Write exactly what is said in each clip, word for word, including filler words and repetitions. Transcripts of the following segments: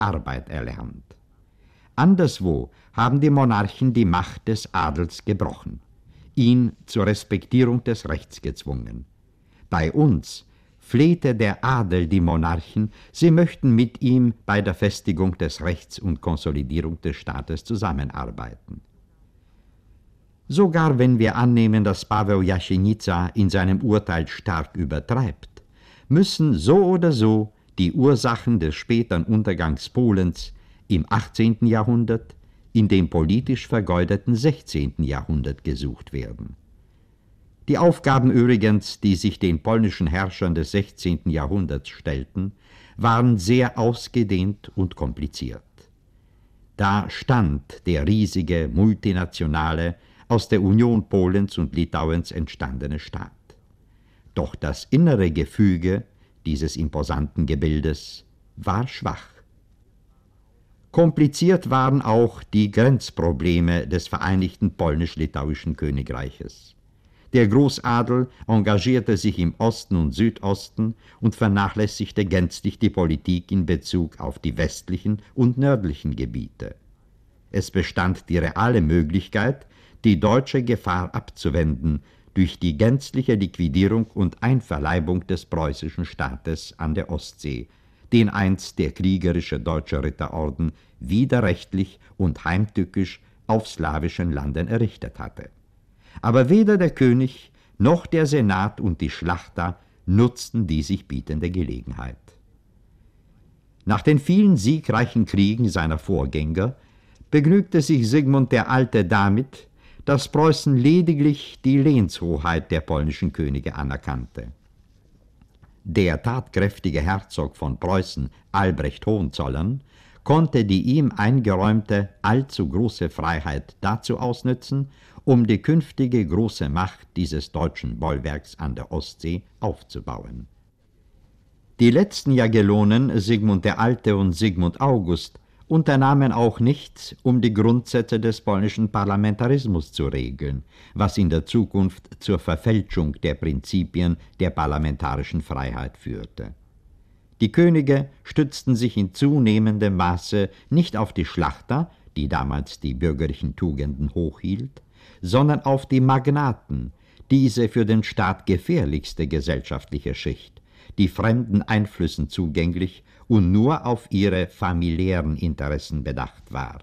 Arbeit erlernt. Anderswo haben die Monarchen die Macht des Adels gebrochen, ihn zur Respektierung des Rechts gezwungen. Bei uns flehte der Adel die Monarchen, sie möchten mit ihm bei der Festigung des Rechts und Konsolidierung des Staates zusammenarbeiten. Sogar wenn wir annehmen, dass Paweł Jaschienica in seinem Urteil stark übertreibt, müssen so oder so die Ursachen des späteren Untergangs Polens im achtzehnten Jahrhundert, in dem politisch vergeudeten sechzehnten Jahrhundert gesucht werden. Die Aufgaben übrigens, die sich den polnischen Herrschern des sechzehnten Jahrhunderts stellten, waren sehr ausgedehnt und kompliziert. Da stand der riesige, multinationale, aus der Union Polens und Litauens entstandene Staat. Doch das innere Gefüge dieses imposanten Gebildes war schwach. Kompliziert waren auch die Grenzprobleme des vereinigten polnisch-litauischen Königreiches. Der Großadel engagierte sich im Osten und Südosten und vernachlässigte gänzlich die Politik in Bezug auf die westlichen und nördlichen Gebiete. Es bestand die reale Möglichkeit, die deutsche Gefahr abzuwenden durch die gänzliche Liquidierung und Einverleibung des preußischen Staates an der Ostsee, den einst der kriegerische deutsche Ritterorden widerrechtlich und heimtückisch auf slawischen Landen errichtet hatte. Aber weder der König noch der Senat und die Schlachter nutzten die sich bietende Gelegenheit. Nach den vielen siegreichen Kriegen seiner Vorgänger begnügte sich Sigmund der Alte damit, dass Preußen lediglich die Lehnshoheit der polnischen Könige anerkannte. Der tatkräftige Herzog von Preußen, Albrecht Hohenzollern, konnte die ihm eingeräumte allzu große Freiheit dazu ausnützen, um die künftige große Macht dieses deutschen Bollwerks an der Ostsee aufzubauen. Die letzten Jagellonen, Sigmund der Alte und Sigmund August, unternahmen auch nichts, um die Grundsätze des polnischen Parlamentarismus zu regeln, was in der Zukunft zur Verfälschung der Prinzipien der parlamentarischen Freiheit führte. Die Könige stützten sich in zunehmendem Maße nicht auf die Schlachter, die damals die bürgerlichen Tugenden hochhielt, sondern auf die Magnaten, diese für den Staat gefährlichste gesellschaftliche Schicht, die fremden Einflüssen zugänglich und nur auf ihre familiären Interessen bedacht war.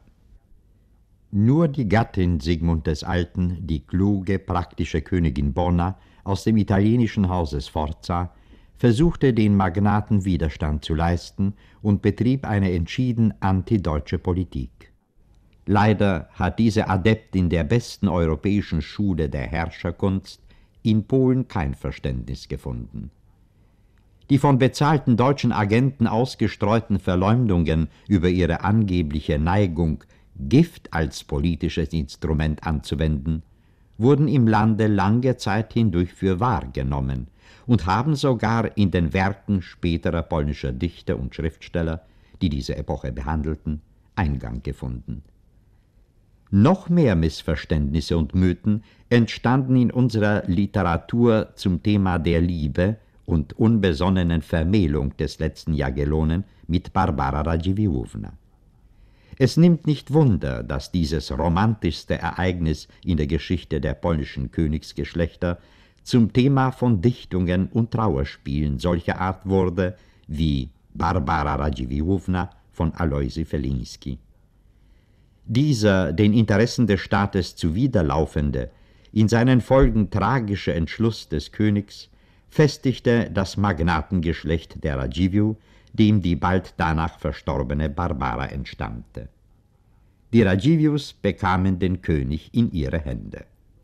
Nur die Gattin Sigmund des Alten, die kluge, praktische Königin Bona aus dem italienischen Hause Sforza, versuchte den Magnaten Widerstand zu leisten und betrieb eine entschieden antideutsche Politik. Leider hat diese Adeptin der besten europäischen Schule der Herrscherkunst in Polen kein Verständnis gefunden. Die von bezahlten deutschen Agenten ausgestreuten Verleumdungen über ihre angebliche Neigung, Gift als politisches Instrument anzuwenden, wurden im Lande lange Zeit hindurch für wahr genommen und haben sogar in den Werken späterer polnischer Dichter und Schriftsteller, die diese Epoche behandelten, Eingang gefunden. Noch mehr Missverständnisse und Mythen entstanden in unserer Literatur zum Thema der Liebe und unbesonnenen Vermählung des letzten Jagellonen mit Barbara Radziwiłłówna. Es nimmt nicht Wunder, dass dieses romantischste Ereignis in der Geschichte der polnischen Königsgeschlechter zum Thema von Dichtungen und Trauerspielen solcher Art wurde wie Barbara Radziwiłłówna von Aloisi Feliński. Dieser den Interessen des Staates zuwiderlaufende, in seinen Folgen tragische Entschluss des Königs festigte das Magnatengeschlecht der Radziwiłł, dem die bald danach verstorbene Barbara entstammte. Die Radziwiłłs bekamen den König in ihre Hände.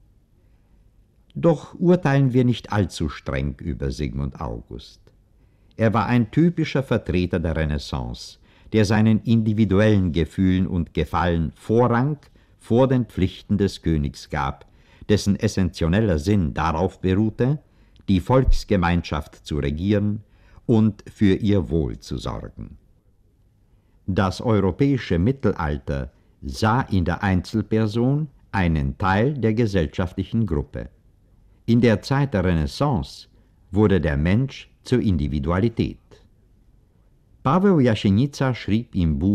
Doch urteilen wir nicht allzu streng über Sigmund August. Er war ein typischer Vertreter der Renaissance, der seinen individuellen Gefühlen und Gefallen Vorrang vor den Pflichten des Königs gab, dessen essentieller Sinn darauf beruhte, die Volksgemeinschaft zu regieren und für ihr Wohl zu sorgen. Das europäische Mittelalter sah in der Einzelperson einen Teil der gesellschaftlichen Gruppe. In der Zeit der Renaissance wurde der Mensch zur Individualität. Paweł Jaschienica schrieb im Buch